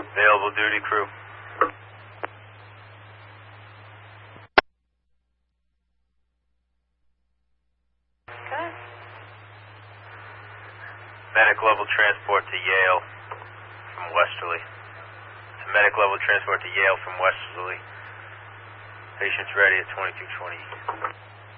Available duty crew. Okay. Medic level transport to Yale from Westerly. Medic level transport to Yale from Westerly. Patient's ready at 2220.